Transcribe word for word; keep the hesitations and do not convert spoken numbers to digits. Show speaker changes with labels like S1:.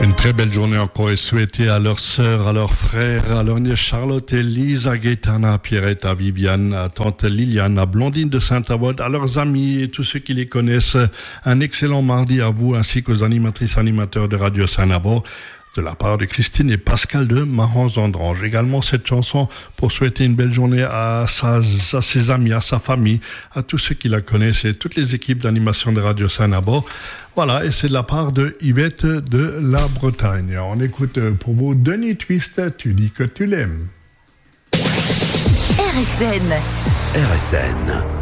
S1: Une très belle journée encore est souhaitée à leurs sœurs, à leurs frères, à leur nièce Charlotte, Elise, à Gaëtana, à Pierrette, à Viviane, à tante Liliane, à Blondine de Saint-Avold, à leurs amis et tous ceux qui les connaissent. Un excellent mardi à vous ainsi qu'aux animatrices animateurs de Radio Saint-Abo. De la part de Christine et Pascal de Mahon-Zandrange. Également cette chanson pour souhaiter une belle journée à, sa, à ses amis, à sa famille, à tous ceux qui la connaissent et toutes les équipes d'animation de Radio Saint-Abo. Voilà, et c'est de la part de Yvette de la Bretagne. On écoute pour vous Denis Twist, Tu dis que tu l'aimes.
S2: R S N.
S3: R S N.